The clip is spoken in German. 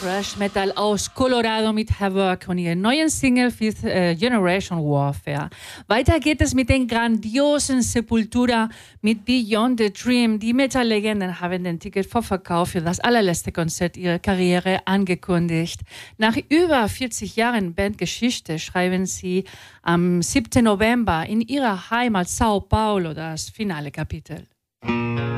Thrash Metal aus Colorado mit Havoc und ihren neuen Single Fifth Generation Warfare. Weiter geht es mit den grandiosen Sepultura mit Beyond the Dream. Die Metal-Legenden haben den Ticketvorverkauf für das allerletzte Konzert ihrer Karriere angekündigt. Nach über 40 Jahren Bandgeschichte schreiben sie am 7. November in ihrer Heimat Sao Paulo das finale Kapitel.